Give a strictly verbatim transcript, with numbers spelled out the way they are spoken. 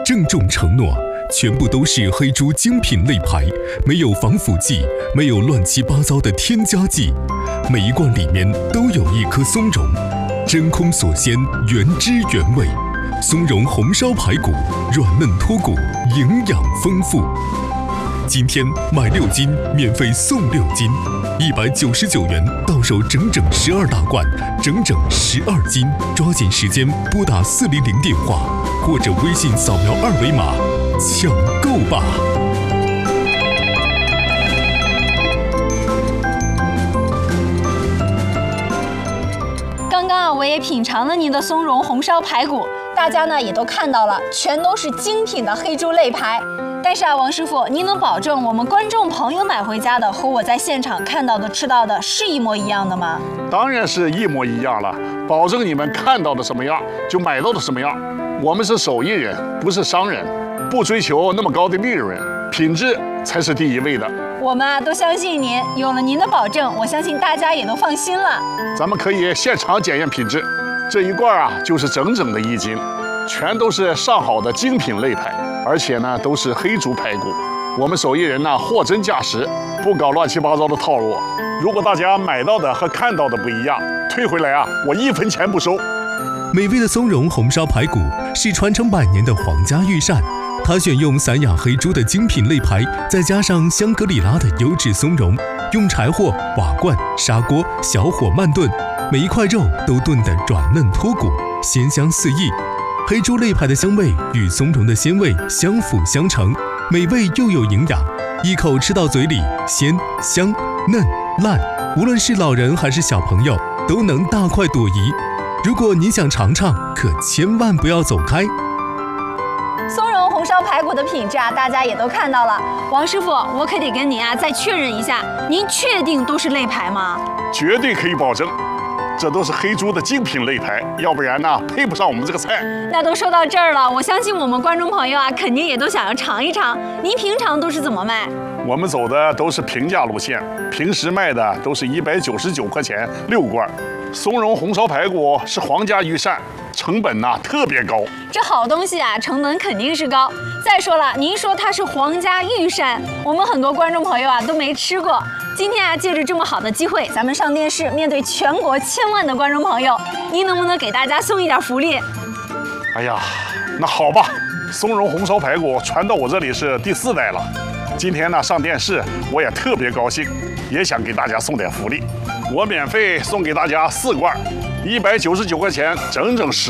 郑重承诺，全部都是黑猪精品肋排，没有防腐剂，没有乱七八糟的添加剂，每一罐里面都有一颗松茸，真空锁鲜，原汁原味。松茸红烧排骨，软嫩脱骨，营养丰富。今天买六斤免费送六斤，一百九十九元到手整整十二大罐，整整十二斤。抓紧时间拨打四零零电话，或者微信扫描二维码抢购吧。 刚刚啊，我也品尝了您的松茸红烧排骨，大家呢也都看到了，全都是精品的黑猪肋排。但是啊，王师傅，您能保证我们观众朋友买回家的和我在现场看到的、吃到的是一模一样的吗？ 当然是一模一样了，保证你们看到的什么样就买到的什么样。我们是手艺人，不是商人，不追求那么高的利润，品质才是第一位的。 我们啊都相信您，有了您的保证，我相信大家也都放心了。 咱们可以现场检验品质，这一罐啊就是整整的一斤，全都是上好的精品肋排。而且呢，都是黑猪排骨。我们手艺人呢，货真价实，不搞乱七八糟的套路。如果大家买到的和看到的不一样，退回来啊，我一分钱不收。 美味的松茸红烧排骨是传承百年的皇家御膳，它选用散养黑猪的精品肋排，再加上香格里拉的优质松茸，用柴火、瓦罐、砂锅小火慢炖，每一块肉都炖得软嫩脱骨，鲜香四溢。黑猪肋排的香味与松茸的鲜味相辅相成，美味又有营养，一口吃到嘴里鲜香嫩烂，无论是老人还是小朋友都能大快朵颐。如果您想尝尝，可千万不要走开。 松茸红烧排骨的品质啊，大家也都看到了。王师傅，我可得跟您啊再确认一下，您确定都是肋排吗？ 绝对可以保证。这都是黑猪的精品肋排，要不然呢，配不上我们这个菜。 那都说到这儿了，我相信我们观众朋友啊，肯定也都想要尝一尝。您平常都是怎么卖？ 我们走的都是平价路线，平时卖的都是一百九十九块钱六罐。松茸红烧排骨是皇家御膳，成本呢特别高。 这好东西啊，成本肯定是高。再说了，您说它是皇家御膳，我们很多观众朋友啊都没吃过。今天啊，借着这么好的机会，咱们上电视，面对全国千万的观众朋友，您能不能给大家送一点福利？ 哎呀，那好吧，松茸红烧排骨传到我这里是第四代了。今天呢上电视，我也特别高兴，也想给大家送点福利。我免费送给大家四罐，一百九十九块钱，整整十。